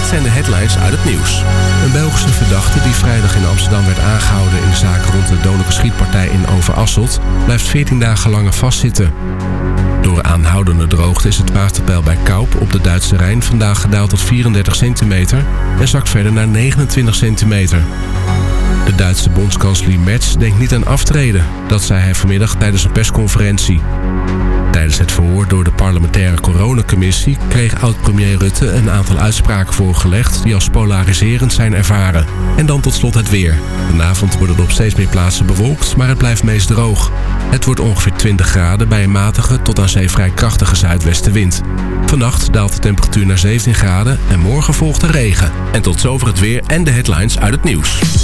zijn de headlines uit het nieuws. Een Belgische verdachte die vrijdag in Amsterdam werd aangehouden in de zaak rond de dodelijke schietpartij in Overasselt blijft 14 dagen langer vastzitten. Door aanhoudende droogte is het waterpeil bij Kaup op de Duitse Rijn vandaag gedaald tot 34 centimeter en zakt verder naar 29 centimeter. De Duitse bondskanselier Merz denkt niet aan aftreden. Dat zei hij vanmiddag tijdens een persconferentie. Tijdens het verhoor door de parlementaire coronacommissie kreeg oud-premier Rutte een aantal uitspraken voorgelegd die als polariserend zijn ervaren. En dan tot slot het weer. Vanavond wordt het op steeds meer plaatsen bewolkt, maar het blijft meest droog. Het wordt ongeveer 20 graden bij een matige tot aan zee vrij krachtige zuidwestenwind. Vannacht daalt de temperatuur naar 17 graden en morgen volgt de regen. En tot zover het weer en de headlines uit het nieuws.